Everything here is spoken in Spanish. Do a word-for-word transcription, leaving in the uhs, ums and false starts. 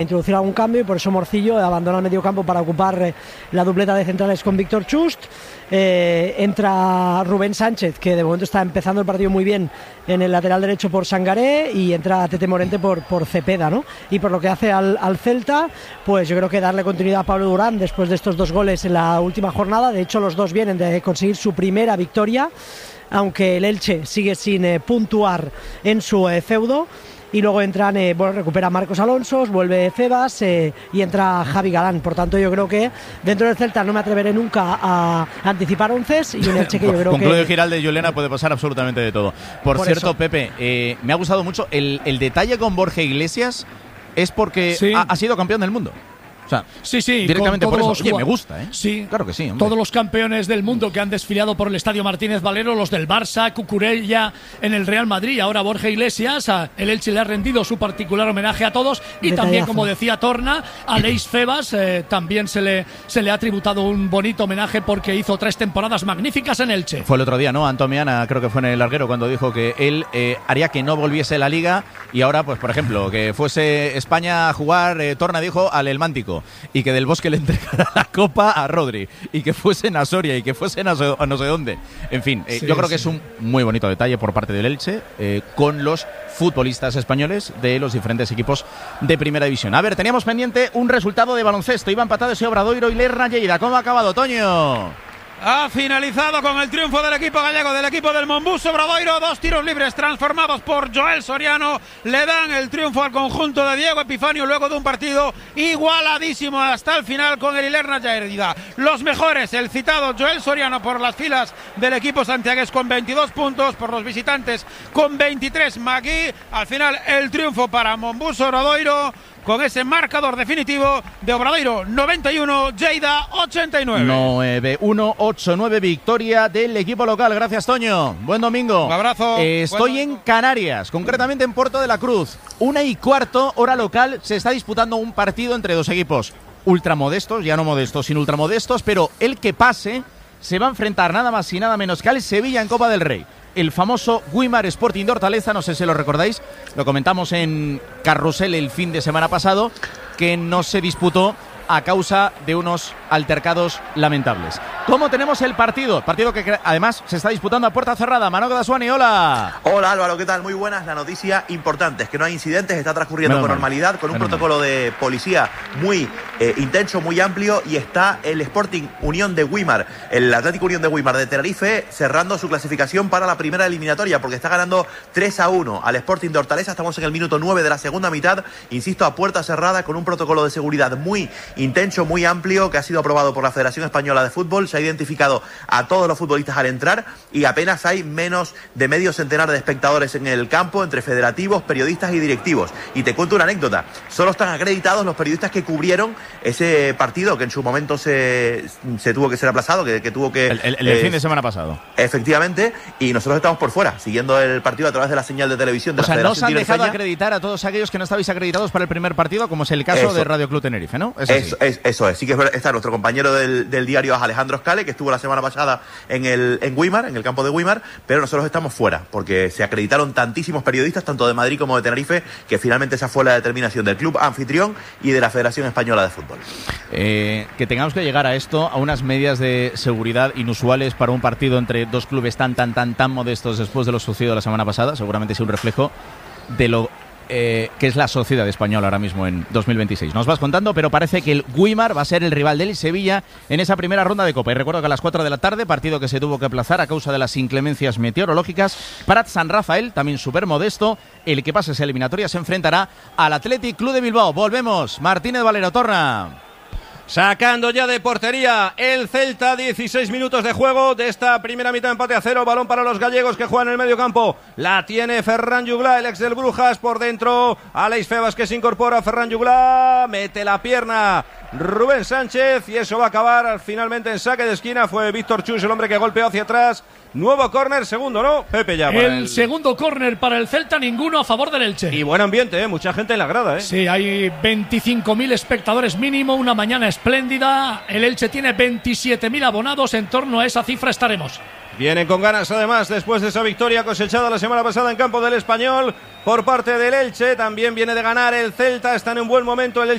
introducir algún cambio y por eso Morcillo abandona el medio campo para ocupar eh, la dupleta de centrales con Víctor Chust. Eh, entra Rubén Sánchez, que de momento está empezando el partido muy bien en el lateral derecho por Sangaré, y entra Tete Morente por, por Cepeda, ¿no? Y por lo que hace al, al Celta, pues yo creo que darle continuidad a Pablo Durán después de estos dos goles en la última jornada. De hecho, los dos vienen de conseguir su primera victoria, aunque el Elche sigue sin eh, puntuar en su eh, feudo. Y luego entran, eh, bueno, recupera Marcos Alonso, vuelve Febas eh, y entra Javi Galán. Por tanto, yo creo que dentro del Celta no me atreveré nunca a anticipar onces, y un Elche que yo creo Con que... Con Claudio Giralde y Juliana puede pasar absolutamente de todo. Por, Por cierto, eso. Pepe, eh, me ha gustado mucho el, el detalle con Borja Iglesias, es porque Sí. ha, ha sido campeón del mundo. O sea, Sí, sí, directamente con por todos eso. Oye, los me jugad- gusta, ¿eh? Sí, Claro que sí, hombre. todos los campeones del mundo que han desfilado por el Estadio Martínez Valero, los del Barça, Cucurella en el Real Madrid, ahora Borja Iglesias, a el Elche le ha rendido su particular homenaje a todos, y Detallazo. también, como decía Torna, a Leis Febas eh, también se le, se le ha tributado un bonito homenaje porque hizo tres temporadas magníficas en Elche. Fue el otro día, ¿no? Antomiana, creo que fue en el larguero, cuando dijo que él eh, haría que no volviese la Liga, y ahora, pues, por ejemplo, que fuese España a jugar, eh, Torna dijo, al Elmántico, y que Del Bosque le entregara la Copa a Rodri, y que fuesen a Soria, y que fuesen a, so- a no sé dónde. En fin, eh, Sí, yo creo que sí. es un muy bonito detalle por parte del Elche, eh, con los futbolistas españoles de los diferentes equipos de Primera División. A ver, teníamos pendiente un resultado de baloncesto. Iba empatado ese Obradoiro y Lerna Lleida. ¿Cómo ha acabado, Toño? Ha finalizado con el triunfo del equipo gallego, del equipo del Monbus Obradoiro. Dos tiros libres transformados por Joel Soriano le dan el triunfo al conjunto de Diego Epifanio luego de un partido igualadísimo hasta el final con el Lerna Lleida. Los mejores, el citado Joel Soriano por las filas del equipo santiagués con veintidós puntos, por los visitantes con veintitrés Magui. Al final el triunfo para Monbus Obradoiro, con ese marcador definitivo de Obradoiro noventa y uno, Lleida ochenta y nueve. nueve uno ocho nueve, victoria del equipo local. Gracias, Toño. Buen domingo. Un abrazo. Eh, estoy Buen en Canarias, concretamente en Puerto de la Cruz. Una y cuarto, hora local, se está disputando un partido entre dos equipos ultramodestos, ya no modestos, sino ultramodestos, pero el que pase se va a enfrentar nada más y nada menos que al Sevilla en Copa del Rey. El famoso Guimar Sporting de Hortaleza, no sé si lo recordáis, lo comentamos en Carrusel el fin de semana pasado, que no se disputó a causa de unos altercados lamentables. ¿Cómo tenemos el partido? Partido que además se está disputando a puerta cerrada. Manoque Dasuani, hola. Hola Álvaro, ¿qué tal? Muy buenas. La noticia importante es que no hay incidentes, está transcurriendo Menos con mal. normalidad, con un Menos protocolo de policía muy eh, intenso, muy amplio, y está el Sporting Unión de Guimar, el Atlético Unión de Guimar de Tenerife, cerrando su clasificación para la primera eliminatoria, porque está ganando tres a uno al Sporting de Hortaleza. Estamos en el minuto nueve de la segunda mitad, insisto, a puerta cerrada, con un protocolo de seguridad muy intenso, muy amplio, que ha sido aprobado por la Federación Española de Fútbol. Se ha identificado a todos los futbolistas al entrar, y apenas hay menos de medio centenar de espectadores en el campo, entre federativos, periodistas y directivos. Y te cuento una anécdota: solo están acreditados los periodistas que cubrieron ese partido, que en su momento se, se tuvo que ser aplazado, que, que tuvo que... El, el- el eh, fin de semana pasado. Efectivamente, y nosotros estamos por fuera, siguiendo el partido a través de la señal de televisión de O la sea, no Federación se han dejado Tinerfeña. acreditar a todos aquellos que no estabais acreditados para el primer partido, como es el caso Eso. de Radio Club Tenerife, ¿no? Es así. Eso es, eso es. Sí que es verdad, está nuestro compañero del, del diario Alejandro Scale, que estuvo la semana pasada en el en Guimar, en el campo de Guimar, pero nosotros estamos fuera, porque se acreditaron tantísimos periodistas, tanto de Madrid como de Tenerife, que finalmente esa fue la determinación del club anfitrión y de la Federación Española de Fútbol. Eh, que tengamos que llegar a esto, a unas medidas de seguridad inusuales para un partido entre dos clubes tan, tan, tan, tan modestos después de lo sucedido la semana pasada, seguramente es un reflejo de lo eh, que es la sociedad española ahora mismo en dos mil veintiséis. Nos vas contando, pero parece que el Guimar va a ser el rival del Sevilla en esa primera ronda de Copa. Y recuerdo que a las cuatro de la tarde, partido que se tuvo que aplazar a causa de las inclemencias meteorológicas, Prat San Rafael, también súper modesto, el que pase esa eliminatoria se enfrentará al Athletic Club de Bilbao. Volvemos, Martínez Valero, Torna. Sacando ya de portería el Celta, dieciséis minutos de juego de esta primera mitad, empate a cero, balón para los gallegos que juegan en el medio campo, la tiene Ferran Juglà, el ex del Brujas, por dentro, Aleix Febas que se incorpora, Ferran Juglà, mete la pierna Rubén Sánchez y eso va a acabar finalmente en saque de esquina, fue Víctor Chus el hombre que golpeó hacia atrás. Nuevo córner, segundo, ¿no? Pepe ya. El, el segundo córner para el Celta, ninguno a favor del Elche. Y buen ambiente, ¿eh? Mucha gente en la grada, ¿eh? Sí, hay veinticinco mil espectadores mínimo, una mañana espléndida. El Elche tiene veintisiete mil abonados, en torno a esa cifra estaremos. Vienen con ganas además después de esa victoria cosechada la semana pasada en campo del Español por parte del Elche. También viene de ganar el Celta, está en un buen momento el Elche